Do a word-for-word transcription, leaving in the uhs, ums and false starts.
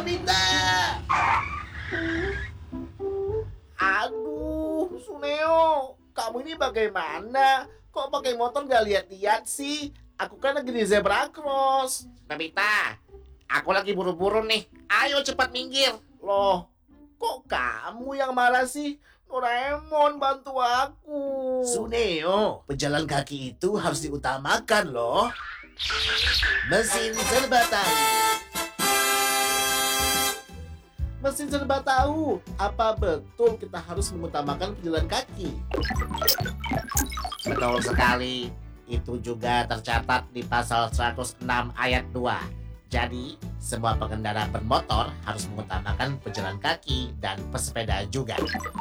Nobita! Aduh, Suneo, kamu ini bagaimana? Kok pakai motor gak lihat-lihat sih? Aku kan lagi di zebra cross. Nobita, aku lagi buru-buru nih. Ayo cepat minggir. Loh, kok kamu yang marah sih? Doraemon, bantu aku. Suneo, pejalan kaki itu harus diutamakan loh. Mesin serba tahu. Mesin serba tahu. Apa betul kita harus mengutamakan pejalan kaki? Betul sekali. Itu juga tercatat di pasal seratus enam ayat dua. Jadi, semua pengendara bermotor harus mengutamakan pejalan kaki dan pesepeda juga.